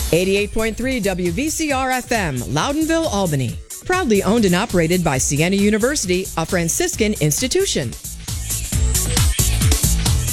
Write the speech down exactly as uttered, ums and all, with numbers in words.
eighty-eight point three W V C R F M, Loudonville, Albany. Proudly owned and operated by Siena University, a Franciscan institution.